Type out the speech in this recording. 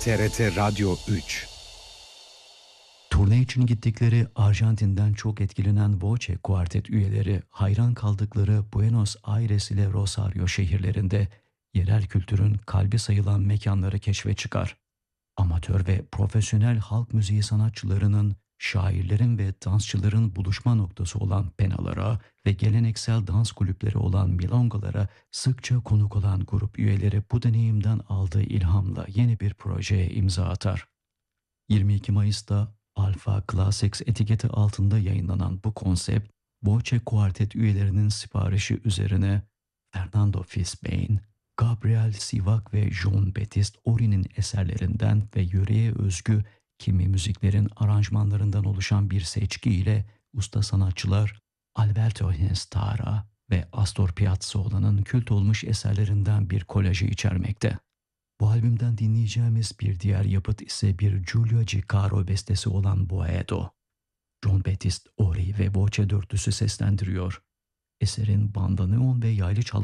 TRT Radyo 3. Turne için gittikleri Arjantin'den çok etkilenen Voce kuartet üyeleri hayran kaldıkları Buenos Aires ile Rosario şehirlerinde yerel kültürün kalbi sayılan mekanları keşfe çıkar. Amatör ve profesyonel halk müziği sanatçılarının, şairlerin ve dansçıların buluşma noktası olan penalara ve geleneksel dans kulüpleri olan milongalara sıkça konuk olan grup üyeleri bu deneyimden aldığı ilhamla yeni bir projeye imza atar. 22 Mayıs'ta Alpha Classics etiketi altında yayınlanan bu konsept, Voce Kuartet üyelerinin siparişi üzerine Fernando Fisbein, Gabriel Sivak ve Jean-Baptiste Ory'nin eserlerinden ve yöreye özgü kimi müziklerin aranjmanlarından oluşan bir seçki ile usta sanatçılar Alberto Hinestara ve Astor Piazzolla'nın kült olmuş eserlerinden bir kolajı içermekte. Bu albümden dinleyeceğimiz bir diğer yapıt ise bir Giulio Gicaro bestesi olan Boedo. Jean-Baptiste Ory ve Voce dörtlüsü seslendiriyor. Eserin bandoneon ve yaylı